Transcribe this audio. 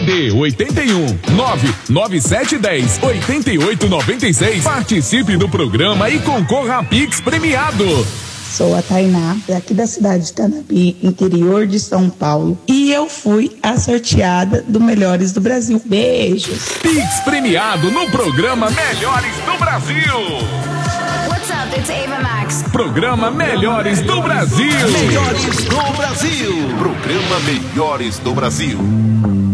DDD 81 99710 8896. Participe do programa e concorra a Pix premiado. Sou a Tainá, daqui da cidade de Tanapi, interior de São Paulo. E eu fui a sorteada do Melhores do Brasil. Beijos. Pix premiado no programa Melhores do Brasil. What's up? It's Ava Max. Programa Melhores do Brasil. Melhores do Brasil. Programa Melhores do Brasil.